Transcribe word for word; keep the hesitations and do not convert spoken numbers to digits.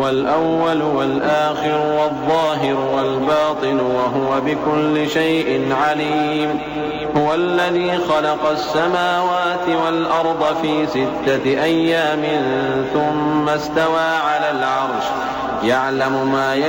هو الأول والآخر والظاهر والباطن وهو بكل شيء عليم. هو الذي خلق السماوات والأرض في ستة أيام ثم استوى على العرش يعلم ما